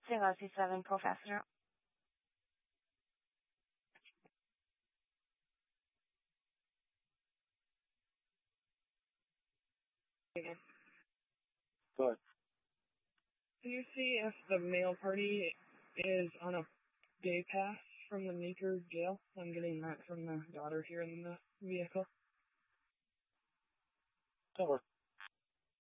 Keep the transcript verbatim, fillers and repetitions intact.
Selassie seven, pull fastener. Go ahead. Can you see if the male party is on a day pass from the Meeker jail? I'm getting that from the daughter here in the vehicle. Over.